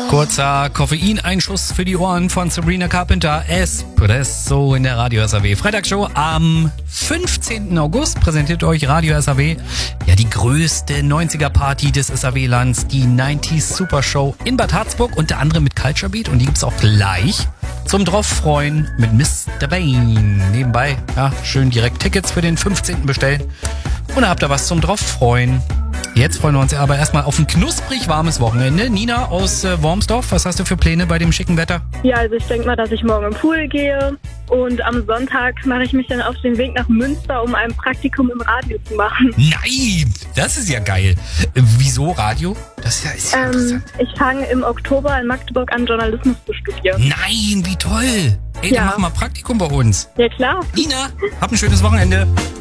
Kurzer Koffeineinschuss für die Ohren von Sabrina Carpenter. Espresso in der Radio SAW. Freitagsshow am 15. August präsentiert euch Radio SAW. Ja, die größte 90er-Party des SAW-Lands, die 90s Super Show in Bad Harzburg, unter anderem mit Culture Beat. Und die gibt's auch gleich zum Drauffreuen mit Mr. Bane. Nebenbei, ja, schön direkt Tickets für den 15. bestellen. Und da habt ihr was zum Drauffreuen. Jetzt freuen wir uns aber erstmal auf ein knusprig warmes Wochenende. Nina aus Wormsdorf, was hast du für Pläne bei dem schicken Wetter? Ja, also ich denke mal, dass ich morgen im Pool gehe und am Sonntag mache ich mich dann auf den Weg nach Münster, um ein Praktikum im Radio zu machen. Nein, das ist ja geil. Wieso Radio? Das ist ja interessant. Ich fange im Oktober in Magdeburg an, Journalismus zu studieren. Nein, wie toll. Ey, dann mach mal Praktikum bei uns. Ja, klar. Nina, hab ein schönes Wochenende.